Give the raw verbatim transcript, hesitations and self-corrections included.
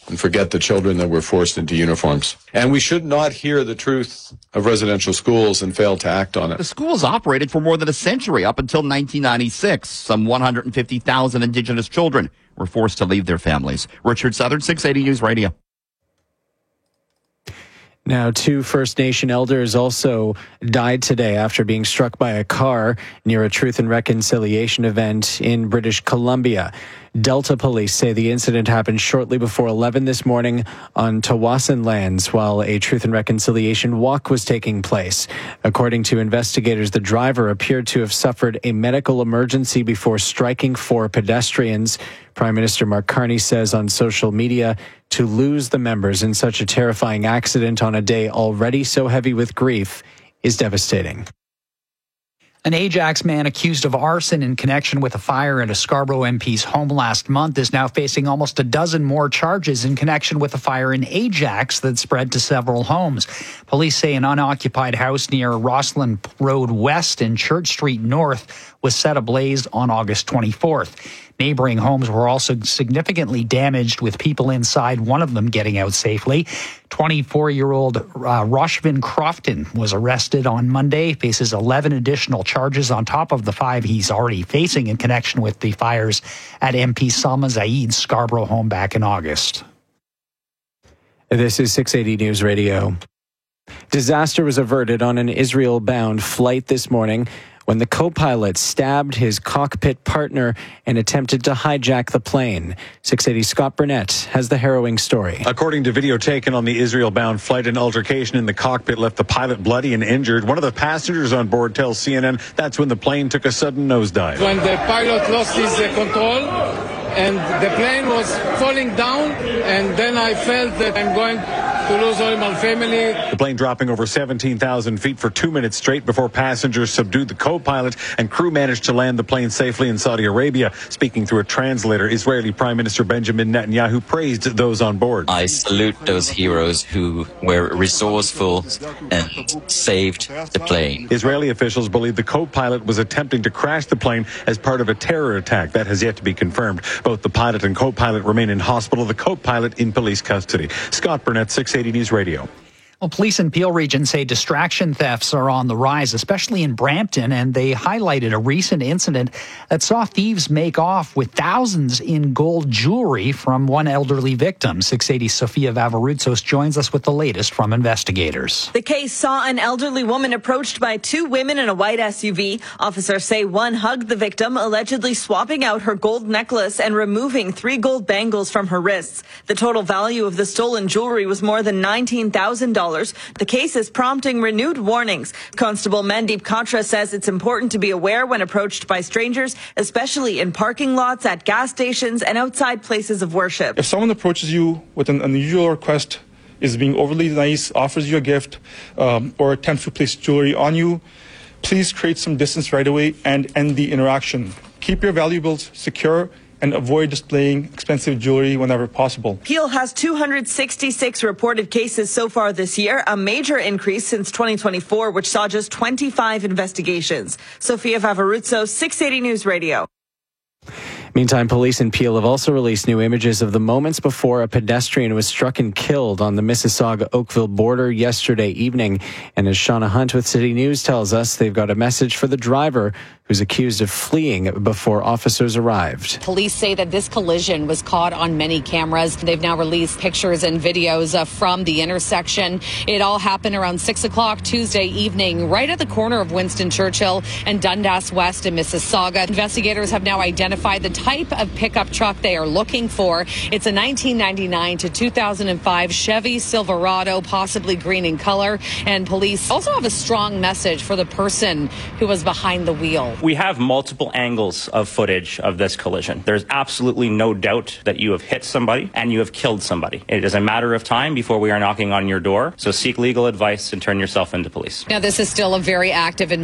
and forget the children that were forced into uniforms. And we should not hear the truth of residential schools and fail to act on it. The schools operated for more than a century, up until nineteen ninety-six. Some one hundred fifty thousand Indigenous children were forced to leave their families. Richard Southern, six eighty News Radio. Now, two First Nation elders also died today after being struck by a car near a Truth and Reconciliation event in British Columbia. Delta police say the incident happened shortly before eleven this morning on Tawasin lands while a Truth and Reconciliation walk was taking place. According to investigators, the driver appeared to have suffered a medical emergency before striking four pedestrians. Prime Minister Mark Carney says on social media, to lose the members in such a terrifying accident on a day already so heavy with grief is devastating. An Ajax man accused of arson in connection with a fire at a Scarborough M P's home last month is now facing almost a dozen more charges in connection with a fire in Ajax that spread to several homes. Police say an unoccupied house near Rosslyn Road West and Church Street North was set ablaze on August twenty-fourth. Neighboring homes were also significantly damaged, with people inside, one of them getting out safely. twenty-four-year-old uh, Roshvin Crofton was arrested on Monday, faces eleven additional charges on top of the five he's already facing in connection with the fires at M P Salma Zaid's Scarborough home back in August. This is six eighty News Radio. Disaster was averted on an Israel-bound flight this morning when the co-pilot stabbed his cockpit partner and attempted to hijack the plane. six eighty Scott Burnett has the harrowing story. According to video taken on the Israel-bound flight, an altercation in the cockpit left the pilot bloody and injured. One of the passengers on board tells C N N that's when the plane took a sudden nosedive. When the pilot lost his uh, control and the plane was falling down, and then I felt that I'm going to lose all my family. The plane dropping over seventeen thousand feet for two minutes straight before passengers subdued the co-pilot and crew managed to land the plane safely in Saudi Arabia. Speaking through a translator, Israeli Prime Minister Benjamin Netanyahu praised those on board. I salute those heroes who were resourceful and saved the plane. Israeli officials believe the co-pilot was attempting to crash the plane as part of a terror attack. That has yet to be confirmed. Both the pilot and co-pilot remain in hospital, the co-pilot in police custody. Scott Burnett, six eighty News Radio. Well, police in Peel Region say distraction thefts are on the rise, especially in Brampton, and they highlighted a recent incident that saw thieves make off with thousands in gold jewelry from one elderly victim. six eighty Sophia Vavarutsos joins us with the latest from investigators. The case saw an elderly woman approached by two women in a white S U V. Officers say one hugged the victim, allegedly swapping out her gold necklace and removing three gold bangles from her wrists. The total value of the stolen jewelry was more than nineteen thousand dollars. The case is prompting renewed warnings. Constable Mandeep Katra says it's important to be aware when approached by strangers, especially in parking lots, at gas stations, and outside places of worship. If someone approaches you with an unusual request, is being overly nice, offers you a gift, um, or attempts to place jewelry on you, please create some distance right away and end the interaction. Keep your valuables secure and avoid displaying expensive jewelry whenever possible. Peel has two hundred sixty-six reported cases so far this year, a major increase since twenty twenty-four, which saw just twenty-five investigations. Sophia Vavarutsos, six eighty News Radio. Meantime, police in Peel have also released new images of the moments before a pedestrian was struck and killed on the Mississauga-Oakville border yesterday evening. And as Shauna Hunt with City News tells us, they've got a message for the driver who's accused of fleeing before officers arrived. Police say that this collision was caught on many cameras. They've now released pictures and videos uh, from the intersection. It all happened around six o'clock Tuesday evening, right at the corner of Winston Churchill and Dundas West in Mississauga. Investigators have now identified the type of pickup truck they are looking for. It's a nineteen ninety-nine to two thousand five Chevy Silverado, possibly green in color. And police also have a strong message for the person who was behind the wheel. We have multiple angles of footage of this collision. There's absolutely no doubt that you have hit somebody and you have killed somebody. It is a matter of time before we are knocking on your door. So seek legal advice and turn yourself into police. Now, this is still a very active investigation.